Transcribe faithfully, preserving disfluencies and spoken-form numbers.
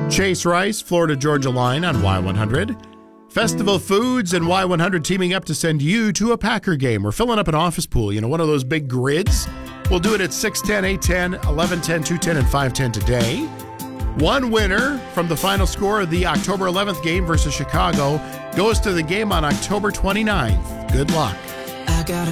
Chase Rice, Florida Georgia Line on Y one hundred. Festival Foods and Y one hundred teaming up to send you to a Packer game. We're filling up an office pool, you know, one of those big grids. We'll do it at six ten, eight ten, eleven ten, two ten, and five ten today. One winner from the final score of the October eleventh game versus Chicago goes to the game on October twenty-ninth. Good luck. I got